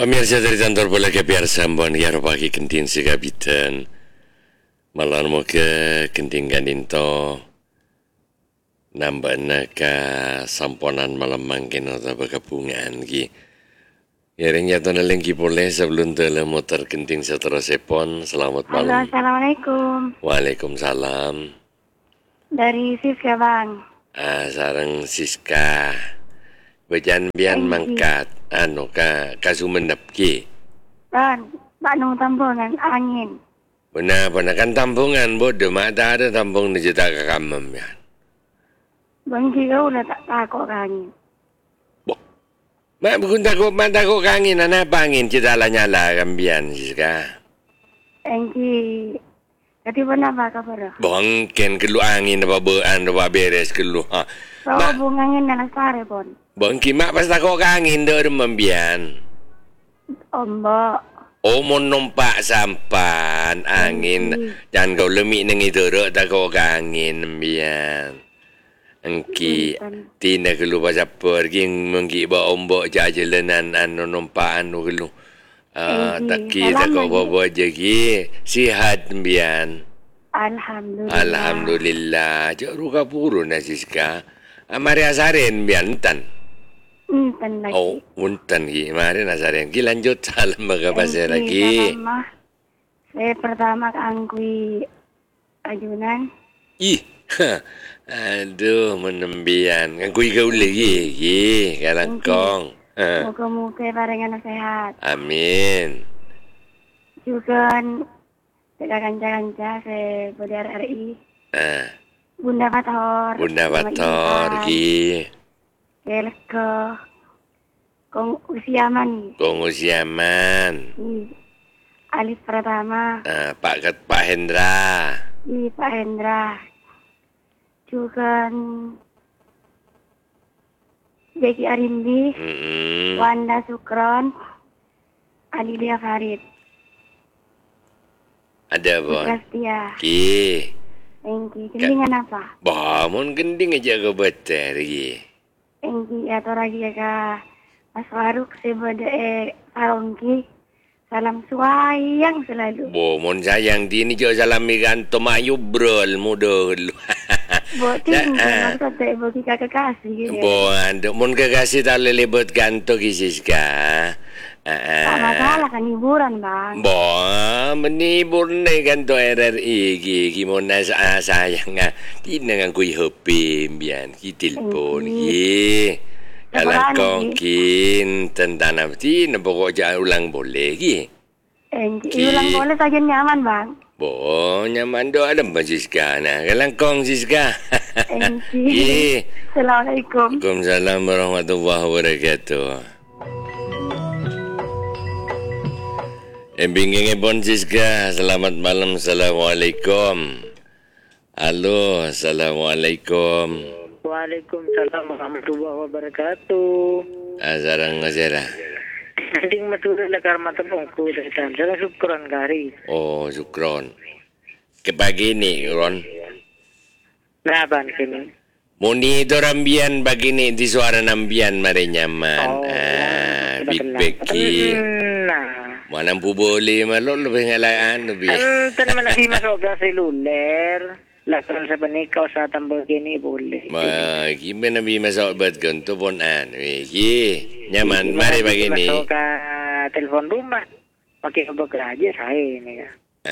Pemirsa dari kantor bola KPR Sambon ya pagi kenting sigabitan malam mo ke kenting ganinto nambah naka samponan malam mangkin atau bergabungan ki ya ring jatuh lagi boleh sebelum tele motor kenting seterus sepon. Selamat malam. Halo, assalamualaikum. Waalaikumsalam. Dari Siska bang. Sarang Siska Bajan bian mangkat kasumenep ki. Banung tambungan angin. Benar kan tambungan bodoh mata ada tambung di jeta kamam ya. Bangki kau udah tak takut angin. Mak bukan takut angin apa angin kita nyala kambian Siska. Engki kati apa kabar? Bangken kelu angin apa bean apa beres kelu ha. Bawa bungangin nana sare pon. Bangki mak pas takut angin dah membian. Ombak. Oh mau numpak sampan angin jangan kau lemik nengi teruk takut angin membian. Engki tina kelu pasal pergi mengki ba ombak jajelenan anu numpak anu kelu. Taki takut bawa jegi sihat membian. Alhamdulillah. Cak ruka puru na Siska. Mari asaren bian tan. Untan lagi. Oh, untan ki. Mari asaren ki lanjut salam baga pasir lagi. Saya pertama angkui ajunan. Ih. Aduh menembian. Angkui kau lagi ki kalangkong. Muka-muka barengan sehat. Amin. Juga saya kanca-kanca saya bodi RRI. Bunda Bator ki. Kelko Kong Usiaman. Alif pertama. Pak Hendra. Pak Hendra. Juga Jeki Arindi. Wanda Sukron. Alilia Farid. Ada bon. Kastia. Ki. Engki, kendingan apa? Bangun kending aja ke beter ki. Engki atau lagi ya Mas Faruk sebada Farongki. Salam sayang selalu. Mon sayang di ni jo salam ganto mayu brol mudo lu. Botin maksud tak bagi kakak kasih. Ando mon kekasih tak lelebot ganto ki Siska. Tak masalah kan hiburan bang. Menibur ni ganto RRI ki mon sayang ki dengan kui hopi bian ki telefon ki. Kalau kongkin tentang apa nak pokok jangan ulang boleh ki. Ulang boleh saja nyaman bang. Nyaman doa ada Siska nah. Kalau kong Siska. Assalamualaikum. Waalaikumsalam warahmatullahi wabarakatuh. Bingung pun Siska. Selamat malam. Assalamualaikum. Halo, assalamualaikum. Waalaikumsalam warahmatullahi wabarakatuh. Sarang ngasera. Ding maturul lekar mata bongku dari tanah syukron kari. Oh, syukron. Ke pagi ni, Ron. Naban kini. Muni itu rambian pagi ni di suara nambian mari nyaman. Big Becky. Mana pu boleh malu lebih ngalaan lebih. Tanah mana sih masuk ke seluler. Lakukan sebenarnya sa tambah kini boleh. Gimana bi masuk buat ganto pun nyaman mari pagi ni. Masuk ke telepon rumah. Pakai bekerja saya ni.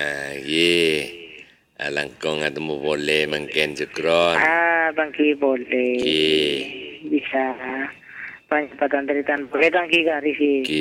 Alangkong atau mo boleh mangken syukron. Bangki boleh. Bisa panjatan teritan boleh tangki garis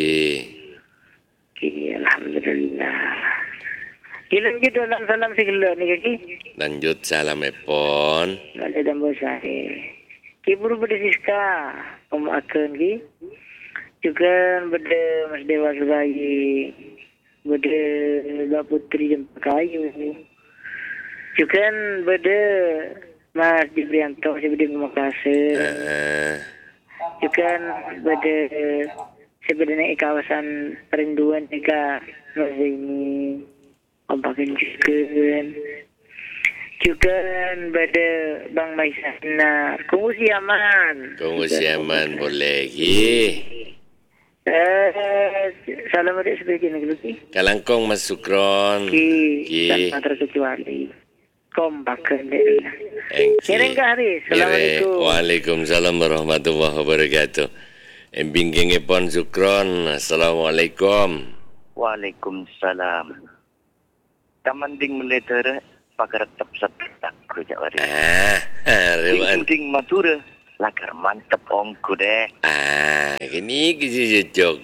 alhamdulillah. Kilang gitu salam sigla ni kaki. Lanjut salam epon. Ada dambo saya. Kiburu berde Siska. Akan ki. Juga berde Mas Dewa Sugai. Berde Mbak Putri Jempa Kayu. Juga berde Mas Jibrianto sebede Makassar. Juga berde sebenarnya kawasan perinduan juga ini. Ompakin juga pada Bang Maisana Kungusiaman boleh lagi. Salam adik sebagai negeri. Kalangkong Mas Sukron. Ki. Tak terkecuali. Kombakan dek. Keren ke Haris? Assalamualaikum. Waalaikumsalam warahmatullahi wabarakatuh. Embingking ipon Sukron. Assalamualaikum. Waalaikumsalam. Kamanding meleter pagar tetap setak kerja waris. Rewan. Ding matura lakar mantep ongku deh. Kini kisi cocok.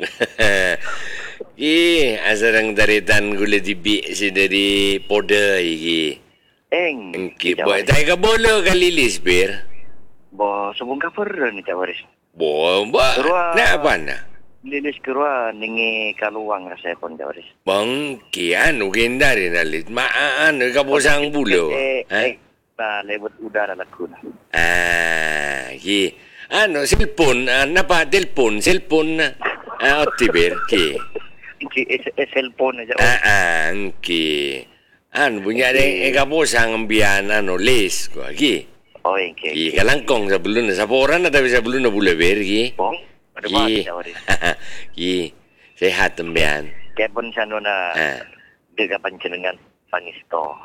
Asarang taritan gula tibi si dari poda iki. Engki buat tay ka bolo kali lispir. Bo subung cover ni waris. Bo, nak apa na? Lilis kerua ningi kaluang rasa pun waris. Bang, kian ugenda rin alit. Maan, kapusang bulo. Na lebot udara lakuna. Ki. Cellphone, napa telepon na. Otibir, ki. Ki cellphone aja. Ki. Punya deh, kapusang ambian, les, ki. Oh, engke. Ki, kalangkong sa bulun na. Sa poran na tabi sa bulun na bulaber, ki. Bong, ada apa waris? Ki, sehat ambian. Kepon sana na dega pancenengan pangisto.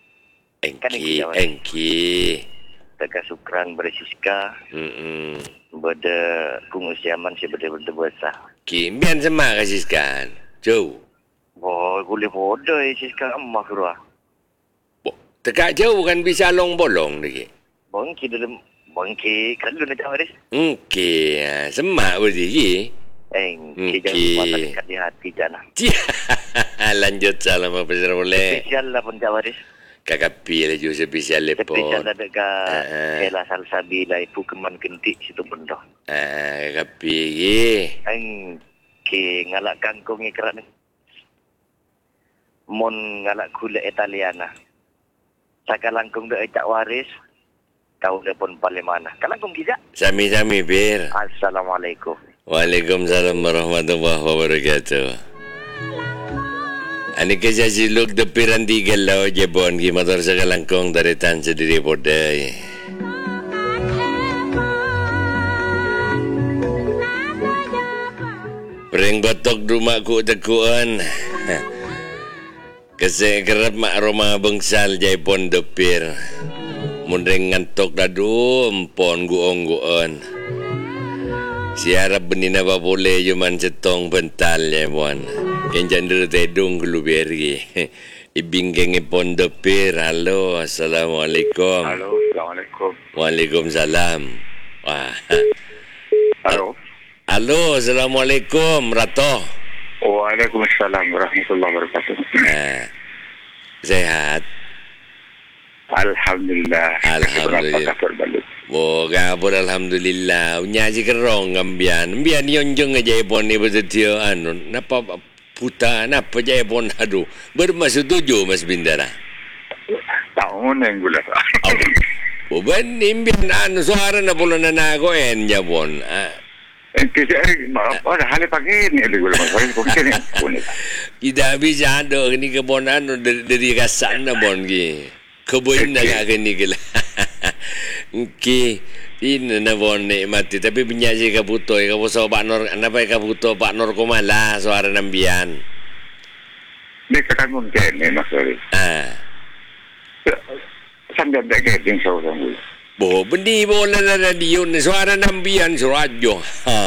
Engki. Teka Sukran berisiska. Beda kungusiaman si beda besar. Ki, bian sama kasiskan. Jauh. Bo, boleh bodoh isiska emak kerua. Tekak jauh kan bisa long-bolong lagi. Bongki dalam bongki kalau nak waris. Engki, semak berarti ki. Engki jangan patah dekat di hati jana. Lanjut salam apa saja boleh. Spesial lah pun waris. Kakapi lah juga spesial lepon. Spesial ada dekat Ela Salsabila ibu keman kentik situ benda. Kakapi ki. Engki ngalak kangkung ikrat ni. Mon ngalak gula Italiana. Saka langkung dek cak waris. Kau dah pun paling mana. Kalangkung kijak. Sami-sami bir. Assalamualaikum. Waalaikumsalam warahmatullahi wabarakatuh. Ani kerja siluk depiran tiga lau je bon ki motor sa kalangkong dari tan sendiri podai. Pering gotok rumah ku tekuan. Kasi kerap mak Roma bengsal jai pon depir. Mundeng ngantok dadu empon guong-guon. Siarap benina ba boleh cuman cetong bental ya bon. Kenjan dulu tedung keluar lagi. Ibingkeng pon depir. Halo, assalamualaikum. Halo, assalamualaikum. Waalaikumsalam. Wah. Halo. Halo, assalamualaikum, Rato. Waalaikumsalam warahmatullahi wabarakatuh. Sehat. Alhamdulillah. Alhamdulillah. Gabur alhamdulillah. Nyaji kerong ambian. Ambian yonjong aja pon ni betul napa puta napa aja pon aduh. Bermaksud tujuh Mas Bindara. Tahun yang gula. Ben imbian suara na pula na nago ya pon. Apa dah hari pagi ni gula masuk ni pun. Kita bisa ada ni kebonan dari kasan na pon ki. Kebun na ni gila. Ki ini na bon nikmati tapi penyaji kaputoy kapuso Pak Nur apa kaputo Pak Nur Kumala suara nambian. Ni kakang ke ni masuk. Sambil dek jeng saudara. Bo bendi bola na radio ni suara nambian surajo.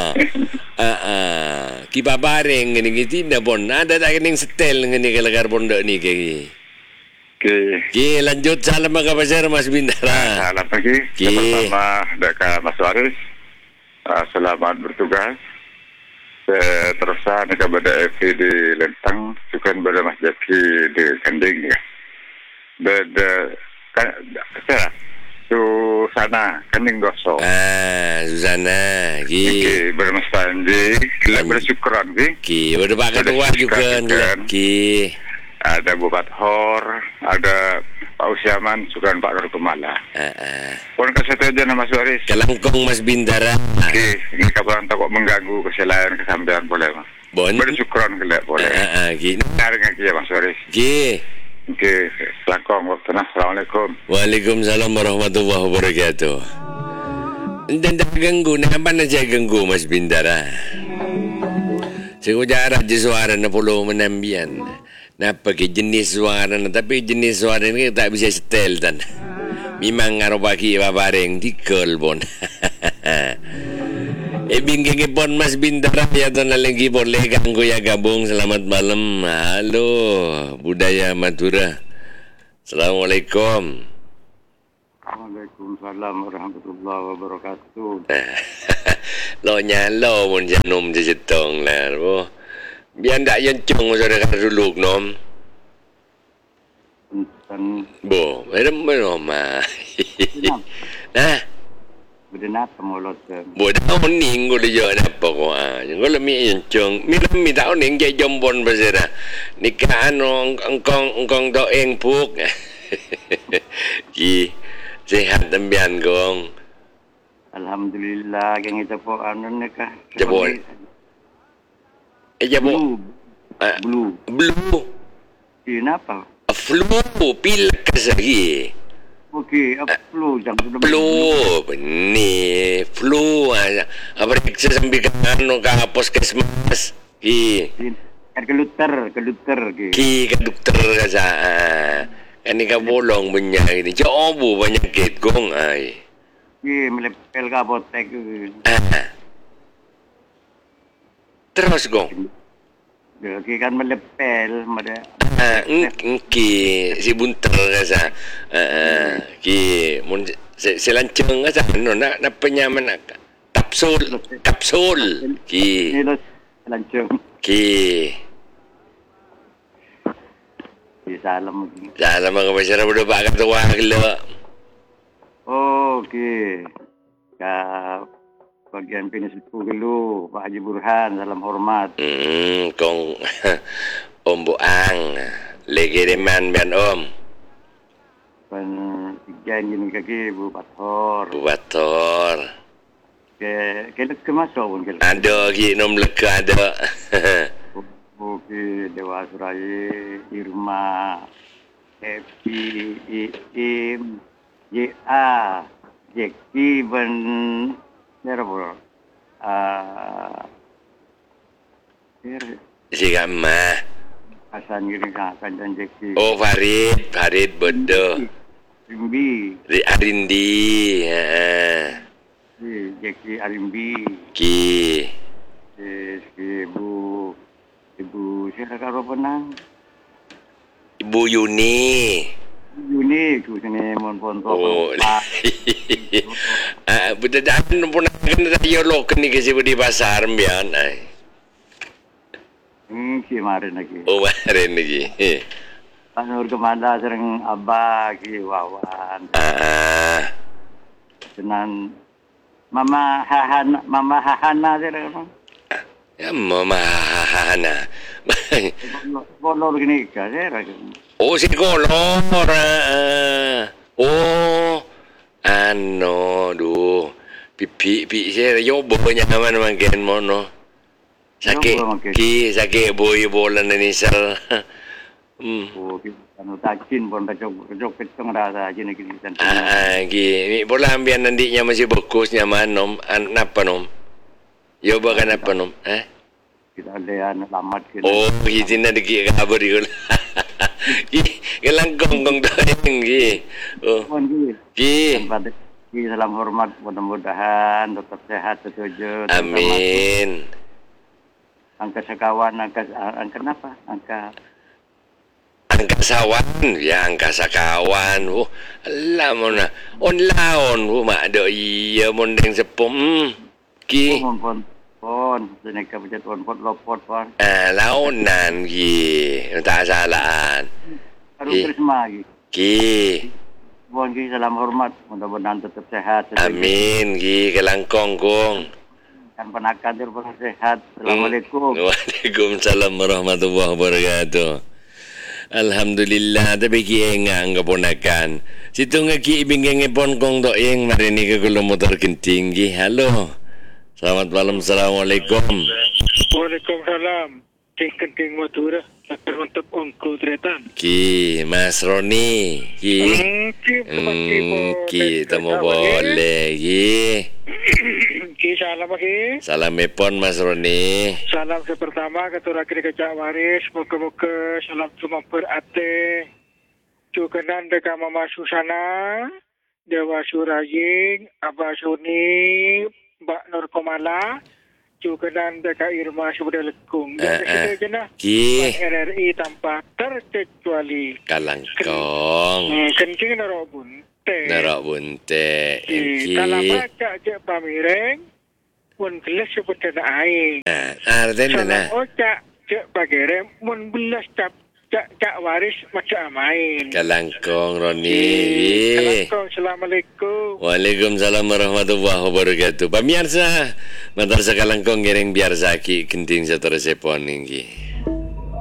Kiba bareng ni gitina bon ada tak ning setel ngene kalagar pondok ni ke. Ki lanjut salam ke pasar Mas Bindara. Salam pagi. Pertama dekat Mas Waris. Selamat bertugas. Terusan kepada FP di Lentang, juga kepada Mas Jaki di Kending ya. Susana Kending Gosok. Susana. Ki bermas Panji. Kita bersyukuran Ki berdoa ketua juga Ki. Ada Bupat Hor, ada Pak Usiaman, sukan Pak Nur Kumala. Pun kesetujuan Mas Waris. Kelangkong Mas Bindara. Okey, ini kabar takut mengganggu kesalahan kesampean boleh Mas. Bersyukuran kelak boleh. Ki. Dengan kia Mas Waris. Ki. Okey, kelangkong waktu nah. Assalamualaikum. Waalaikumsalam warahmatullahi wabarakatuh. Dan tak ganggu, nak apa nak ganggu Mas Bindara? Saya jarang je suara na perlu menambian. Napa ke jenis suara na, tapi jenis suara ni tak bisa setel dan. Memang ngaro bagi babareng tikal pun. Bingking pon Mas Bintara ya tuan lagi boleh ganggu ya gabung. Selamat malam. Halo Budaya Madura. Assalamualaikum. Waalaikumsalam warahmatullahi wabarakatuh. Lo nyalo mun janum je setong lah. Biar ndak yencung saudara dulu nom. Enten Bo, merem mah. Nah, bedenat molot. bo dah oning ko dia apa ko ah. Ko lami yencung. Mi tao ning je jombon pasira. Nikah anu engkong doeng puk. Ki sehat tembian gong. Alhamdulillah kang kita po anu nikah. Jabon. Jabon. Blue. Kenapa? Flu pil kasagi. Okey, flu jam sudah. Flu benih. Flu apa periksa sambil anu ka puskesmas. Ki Keluter ki ka dokter kasa. Ani ka bolong banyak ini. Coba penyakit gong ai. Ki melepel ka apotek. Terus gong. Ki kan melepel mada. Ki si bunter kasa. Ki mun selanceng kasa no na penyaman kapsul. Ki Ni lancung. Ki Salam. Salam mga masyara mo ba ka tuwa kilo. Okey. Ka bagian Peninsul dulu, Pak Haji Burhan, salam hormat. Kong Om Buang, lagi deman bian Om. Pan tiga gini kaki Bu Bator. Bu Bator. Ke masuk pun ke. Ada ki nom leka ada. Okey, Dewa Suraya, Irma, Happy, Im, JA, Jeki ben Nerabur. Si Gamma. Hasan gini kan dan Jeki. Oh Farid bodoh. Rimbi. Arindi. Jeki Arimbi. Ki. Ibu siapa karo penang? Ibu Yuni. Tu sini mon ponto. Oh. Budadan pun kena tayo lok ni kasi di pasar mbian ay. Si marin lagi. Oh marin lagi. Panur kemana sering abah ki wawan. Tenan Mama Hahana sering. Ya Mama Hahana. Kolor gini kasih. Oh si kolor. Oh ano do pipi saya yo bonya naman mangken mo no. Sakit boy bola na nisal. Oh anu takin pun kacok petong rasa aja ni kita. Gi bola ambian nandinya masih bagus nyaman nom apa nom. Yo ba kan apa nom? Kita ada lamat kita. Oh, kita na diki kabar yun. Ilang gong doeng gi. Oh. Gi. Salam hormat, mudah-mudahan tetap sehat setuju. Amin. Angka sekawan, angka apa? Angka sawan, ya angka sakawan. Oh, alam mo na. Onlaon, mak do iya mondeng sepom. Ki. Pon, senika pencet pon lopot pon. Launan ki, tak salaan. Aduh Krisma ki. Ki. Pon ki salam hormat, mudah-mudahan tetap sehat. Amin ki, kelangkong kong. Kan penakan dir pun sehat. Assalamualaikum. Waalaikumsalam warahmatullahi wabarakatuh. Alhamdulillah, tapi ki engang keponakan. Situ ngaki ibingeng pon kong doeng marini ke kulo motor kenting ki. Halo. Selamat malam, Assalamualaikum. Waalaikumsalam. Kenting Madura. untuk ongko tretan. Ki Mas Roni. Ki temu boleh ki. Ki salam ki. Salam epon Mas Roni. Salam pertama ketua kiri kecak waris. Muka-muka salam cuma berate. Cukenan dekat Mama Susana. Dewa Suraying. Abah Suni. Mbak Nur Komala. Cukenan dekat Irma Subda Lekung. Kita je lah. Ki. RRI tanpa terkecuali. Kalangkong. Kencing narok bunte. Narok bunte. Kalau baca je pamireng. Pun gelas seperti nak air. Artinya na. Kalau ocak je pagerem. Pun belas cak waris macam main. Kalangkong Roni. Kalangkong. Assalamualaikum. Waalaikumsalam warahmatullahi wabarakatuh. Pemirsa, Madrasah Kalangkong gereng biar zaki kenting seterusnya pon ini.